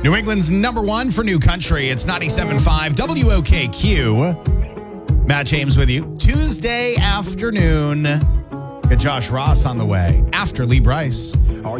New England's number one for new country. It's 97.5 WOKQ. Matt James with you. Tuesday afternoon. Got Josh Ross on the way after Lee Bryce.